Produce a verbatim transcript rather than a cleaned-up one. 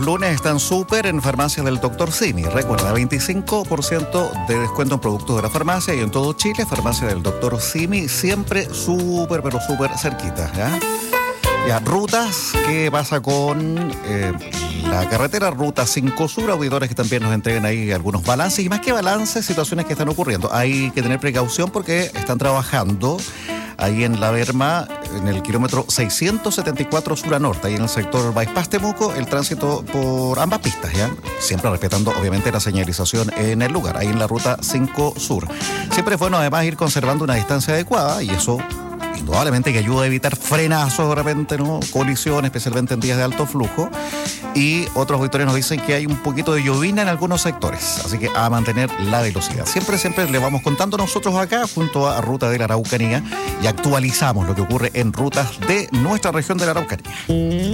Lunes están súper en farmacias del doctor Simi. Recuerda, veinticinco por ciento de descuento en productos de la farmacia y en todo Chile, farmacia del doctor Simi, siempre súper, pero súper cerquita, ¿ya? Ya, rutas, ¿qué pasa con eh, la carretera Ruta cinco Sur? Auditores que también nos entreguen ahí algunos balances, y más que balances, situaciones que están ocurriendo. Hay que tener precaución porque están trabajando ahí en La Berma, en el kilómetro seiscientos setenta y cuatro sur a norte, ahí en el sector Bypass Temuco, el tránsito por ambas pistas, ¿ya? Siempre respetando, obviamente, la señalización en el lugar, ahí en la Ruta cinco Sur. Siempre es bueno, además, ir conservando una distancia adecuada, y eso indudablemente que ayuda a evitar frenazos de repente, ¿no? Colisiones, especialmente en días de alto flujo. Y otros auditores nos dicen que hay un poquito de llovina en algunos sectores, así que a mantener la velocidad. Siempre, siempre le vamos contando nosotros acá junto a Ruta de la Araucanía y actualizamos lo que ocurre en rutas de nuestra región de la Araucanía.